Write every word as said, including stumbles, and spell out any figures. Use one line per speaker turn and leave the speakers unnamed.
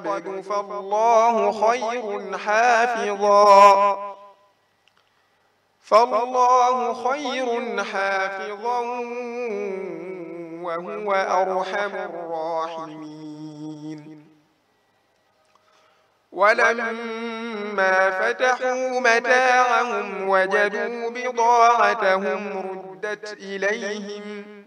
قبل فالله خير حافظا فالله خير حافظا وهو أرحم الراحمين. ولما فتحوا متاعهم وجدوا بضاعتهم ردت إليهم